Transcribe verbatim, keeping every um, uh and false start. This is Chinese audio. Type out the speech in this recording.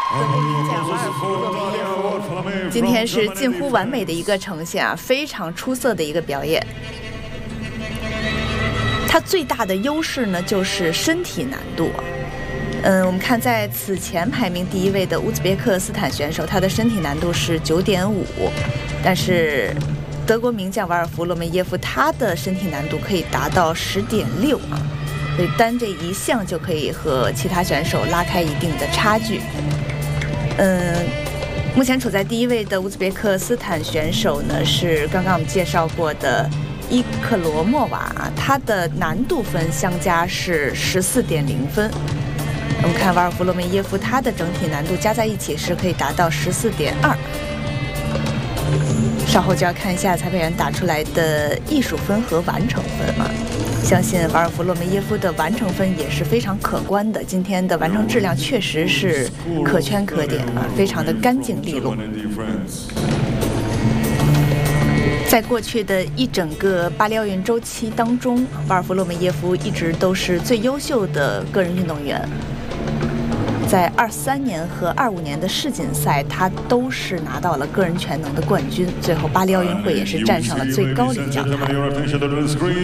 德国名将瓦尔夫洛梅耶夫今天是近乎完美的一个呈现啊，非常出色的一个表演。他最大的优势呢，就是身体难度。嗯，我们看在此前排名第一位的乌兹别克斯坦选手，他的身体难度是九点五，但是德国名将瓦尔夫洛梅耶夫他的身体难度可以达到十点六啊，所以单这一项就可以和其他选手拉开一定的差距。嗯，目前处在第一位的乌兹别克斯坦选手呢，是刚刚我们介绍过的伊克罗莫娃，他的难度分相加是十四点零分。我们看瓦尔夫洛梅耶夫，他的整体难度加在一起是可以达到十四点二。稍后就要看一下裁判员打出来的艺术分和完成分嘛。相信瓦尔夫洛梅耶夫的完成分也是非常可观的，今天的完成质量确实是可圈可点啊，非常的干净利落。在过去的一整个巴黎奥运周期当中，瓦尔夫洛梅耶夫一直都是最优秀的个人运动员。在二三年和二五年的世锦赛，他都是拿到了个人全能的冠军。最后巴黎奥运会也是站上了最高领奖台。